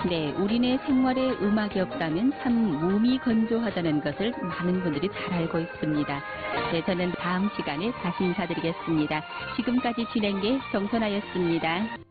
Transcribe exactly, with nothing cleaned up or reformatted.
네, 우리네 생활에 음악이 없다면 참 몸이 건조하다는 것을 많은 분들이 잘 알고 있습니다. 네, 저는 다음 시간에 다시 인사드리겠습니다. 지금까지 진행계 정선아였습니다.